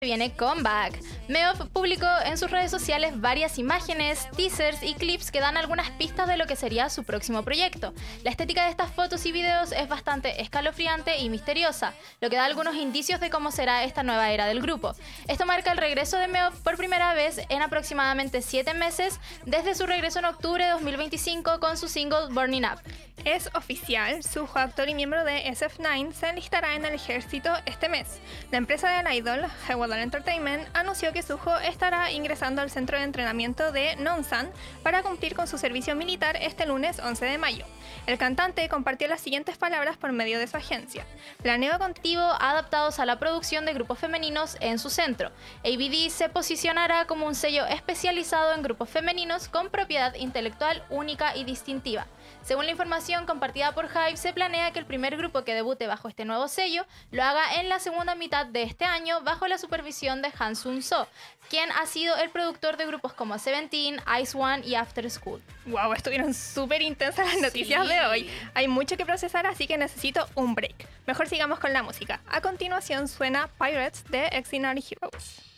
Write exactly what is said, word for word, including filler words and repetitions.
Viene Comeback. Meof publicó en sus redes sociales varias imágenes, teasers y clips que dan algunas pistas de lo que sería su próximo proyecto. La estética de estas fotos y videos es bastante escalofriante y misteriosa, lo que da algunos indicios de cómo será esta nueva era del grupo. Esto marca el regreso de Meof por primera vez en aproximadamente siete meses desde su regreso en octubre de dos mil veinticinco con su single Burning Up. Es oficial, Suho, actor y miembro de S F nueve, se enlistará en el ejército este mes. La empresa del idol, Haewon Entertainment, anunció que Suho estará ingresando al centro de entrenamiento de Nonsan para cumplir con su servicio militar este lunes once de mayo. El cantante compartió las siguientes palabras por medio de su agencia: planeo contigo adaptados a la producción de grupos femeninos en su centro. A B D se posicionará como un sello especializado en grupos femeninos con propiedad intelectual única y distintiva. Según la información compartida por Hype, se planea que el primer grupo que debute bajo este nuevo sello lo haga en la segunda mitad de este año bajo la supervisión de Han Sun-so, quien ha sido el productor de grupos como Seventeen, Ice One y After School. Wow, estuvieron súper intensas las noticias Sí. de hoy. Hay mucho que procesar, así que necesito un break. Mejor sigamos con la música. A continuación suena Pirates de Extraordinary Heroes.